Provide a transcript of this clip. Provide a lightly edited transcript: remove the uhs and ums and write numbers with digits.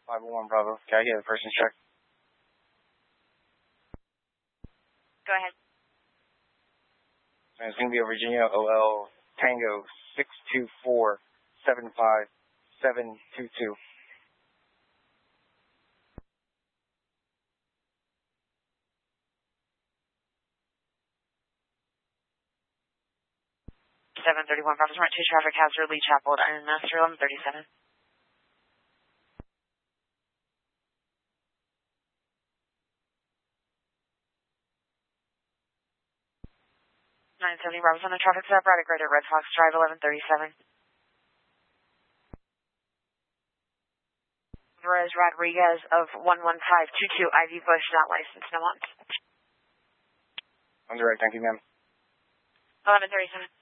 501 Bravo. Can I get the person's check? Go ahead. And it's going to be a Virginia OL Tango 624-75722. Bravo's Mark 2 traffic hazard, Lee Chapel, and Master 1137. 970 Bravo's on the traffic stop, right at Greater Red Fox Drive, 1137. Perez Rodriguez of 11522 Ivy Bush, not licensed, no want. On the right, thank you, ma'am. 1137.